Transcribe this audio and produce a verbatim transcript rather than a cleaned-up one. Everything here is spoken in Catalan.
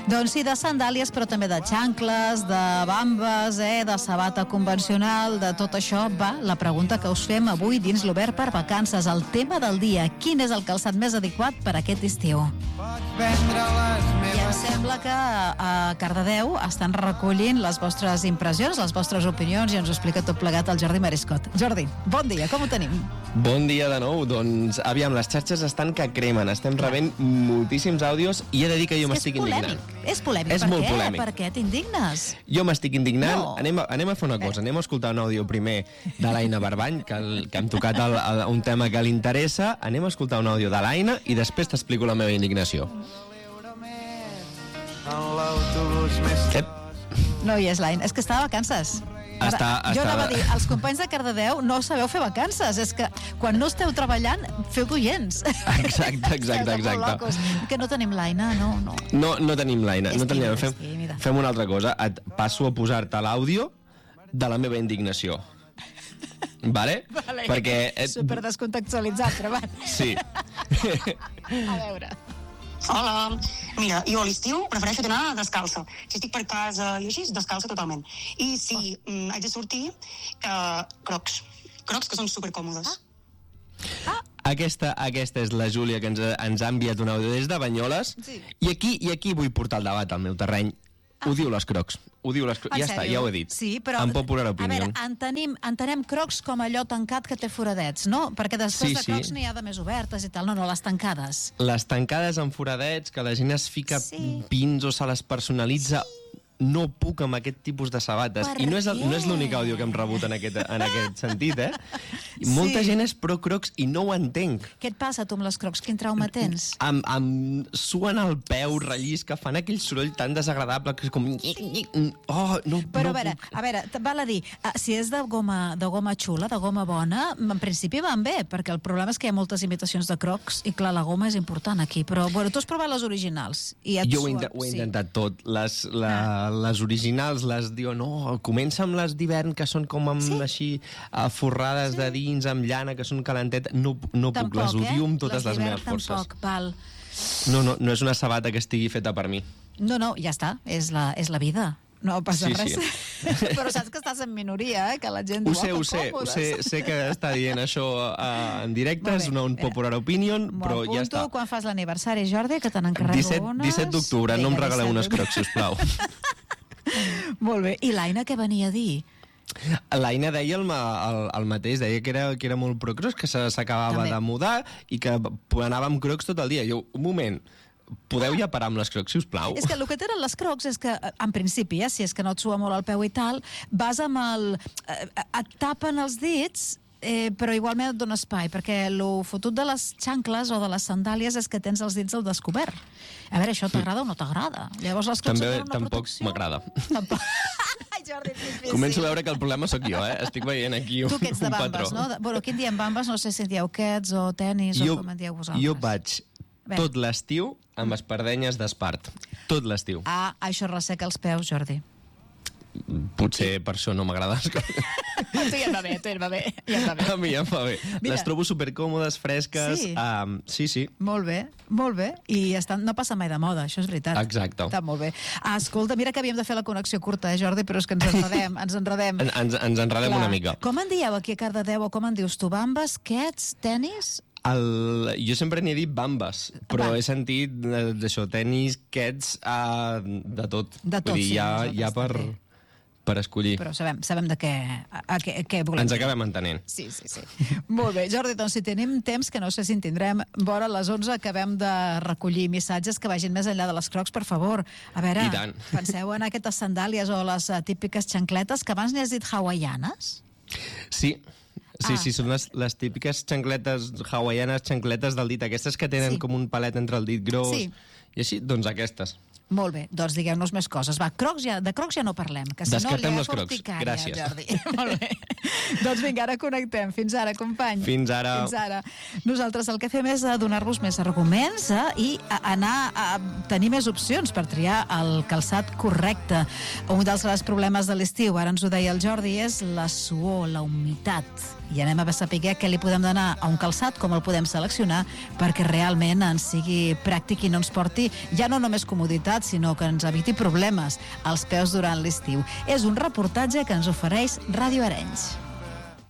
Doncs sí, de sandàlies, però també de xancles, de bambes, eh, de sabata convencional, de tot això va la pregunta que us fem avui dins l'Obert per Vacances. El tema del dia: quin és el calçat més adequat per aquest estiu? I em sembla que a Cardedeu estan recollint les vostres impressions, les vostres opinions, i ens ho explica tot plegat el Jordi Mariscot. Jordi, bon dia, com ho tenim? Bon dia de nou. Doncs, aviam, les xarxes estan que cremen. Estem rebent moltíssims àudios i he de dir que jo m'estic indignant. És polèmic. És per molt què? polèmic. Per què t'indignes? Jo m'estic indignant. No. Anem, a, anem a fer una cosa. Anem a escoltar un àudio primer de l'Aina Barbany, que, el, que hem tocat el, el, un tema que li interessa. Anem a escoltar un àudio de l'Aina i després t'explico la meva indignació. Ep. No hi és l'Aina. És que està de vacances. Ara, Està, jo està... anava a dir, els companys de Cardedeu no sabeu fer vacances, és que quan no esteu treballant feu d'oients. Exacte, exacte, exacte. Que no tenim l'Aina, no, no. No, no tenim l'Aina. No tenim... Fem, tímida. fem una altra cosa. Et passo a posar-te l'àudio de la meva indignació. Vale? Vale. Perquè... Super descontextualitzat, però va. Sí. A veure. Hola, mira, jo a l'estiu prefereixo anar descalça. Si estic per casa i així, descalça totalment. I si oh. mm, haig de sortir, eh, crocs. Crocs que són supercòmodes. Ah. Aquesta, aquesta és la Júlia, que ens, ens ha enviat un àudio des de Banyoles. Sí. I aquí, i aquí vull portar el debat al meu terreny. Ah. Ho diu les crocs. Ho diu les crocs. Ja sèrio? està, ja ho he dit. Sí, però... En popular A opinion. veure, entenem, entenem crocs com allò tancat que té foradets, no? Perquè després Sí, de sí. crocs n'hi ha de més obertes i tal. No, no, les tancades. Les tancades amb foradets, que la gent es fica Sí. pins o se les personalitza... Sí. No puc amb aquest tipus de sabates. Per I no és, el, què? no és l'únic àudio que hem rebut en aquest, en aquest sentit, eh? Sí. Molta gent és pro crocs i no ho entenc. Què et passa, tu, amb les crocs? Quin trauma tens? Em, em suen el peu, rellisca, fan aquell soroll tan desagradable que és com... Oh, no, Però no a veure, puc. a veure, te- val a dir, eh, si és de goma, de goma xula, de goma bona, en principi van bé, perquè el problema és que hi ha moltes imitacions de crocs i, clar, la goma és important aquí. Però, bueno, tu has provat les originals. I et Jo ho he, suen, inte- ho he sí. intentat tot. Les, la, les originals, les diu, no, comença amb les d'hivern, que són com amb, Sí. així uh, forrades Sí. de dins, amb llana, que són calentet. No, no puc, les odio eh? amb totes les, d'hivern meves forces. Tampoc, val. No, no, no és una sabata que estigui feta per mi. No, no, ja està, és la, és la vida. No passa Sí, res. sí. Però saps que estàs en minoria, eh? Que la gent Ho diu, sé, oh, ho que sé, ho còmodes. sé, sé que està dient això uh, en directe, Molt és bé, una un mira. popular opinion, M'ho però ja apunto. està. Quan fas l'aniversari, Jordi, que te n'encarrego disset, unes... disset d'octubre, no em Vinga, regaleu unes disset crocs, sisplau. Molt bé. I l'Aina què venia a dir? L'Aina deia el, ma- el, el mateix, deia que era, que era molt pro crocs, que se- s'acabava També. de mudar i que p- anava amb crocs tot el dia. Jo, un moment, podeu ja parar amb les crocs, sisplau? És que el que tenen les crocs és que, en principi, eh, si és que no et sua molt el peu i tal, vas amb el... Eh, et tapen els dits, eh, però igualment et dona espai, perquè el fotut de les xancles o de les sandàlies és que tens els dits al descobert. A veure, això t'agrada o no t'agrada? Llavors les crocs També et donen una tampoc protecció. m'agrada. Tampoc. Ai, Jordi, és difícil. Començo a veure que el problema sóc jo, eh? Estic veient aquí un, Tu que ets de un bambes, patró. no? De- Bueno, aquí en diem bambes, no sé si en dieu quets o tenis Jo, o com en dieu vosaltres. jo vaig Bé. tot l'estiu amb espardenyes d'espart. Tot l'estiu. Ah, això resseca els peus, Jordi. Potser per això no m'agrada les coses. A tu ja et va bé, a tu ja et va bé. Ja et va bé. A mi ja em va bé. Mira. Les trobo supercòmodes, fresques. Sí? Um, sí, sí. Molt bé, molt bé. I estan, no passa mai de moda, això és veritat. Exacte. Està molt bé. Ah, escolta, mira que havíem de fer la connexió curta, eh, Jordi, però és que ens enredem, ens enredem. En, ens, ens enredem Clar. una mica. Com en dieu aquí a Cardedeu, o com en dius tu? Bambes, quets, tenis? El, jo sempre n'hi he dit bambes, però Va. he sentit eh, d'això, tenis, quets, uh, de tot. De tot, Vull dir, sí, hi ha, nosaltres hi ha per, també. per escollir. Però sabem, sabem de què, a, a, què, a què volem. Ens acabem entenent. Sí, sí, sí. Molt bé, Jordi, doncs si tenim temps, que no sé si en tindrem, vora les onze acabem de recollir missatges que vagin més enllà de les crocs, per favor. A veure, I tant. penseu en aquestes sandàlies o les uh, típiques xancletes, que abans n'hi has dit hawaianes? Sí, sí, Ah. sí, són les, les típiques xancletes hawaianes, xancletes del dit, aquestes que tenen Sí. com un palet entre el dit gros. Sí. I així, doncs aquestes. Molt bé, doncs digueu-nos més coses. Va, crocs ja, de crocs ja no parlem, que si no Descartem li les ha crocs. urticària, Gràcies. Jordi. Molt bé. Doncs vinga, ara connectem. Fins ara, company. Fins ara. Fins ara. Nosaltres el que fem és eh, donar-vos més arguments eh, i a, anar a tenir més opcions per triar el calçat correcte. Un dels grans problemes de l'estiu, ara ens ho deia el Jordi, és la suor, la humitat. I anem a saber què li podem donar a un calçat, com el podem seleccionar, perquè realment ens sigui pràctic i no ens porti ja no només comoditat, comoditat, sinó que ens eviti problemes als peus durant l'estiu. És un reportatge que ens ofereix Ràdio Arenys.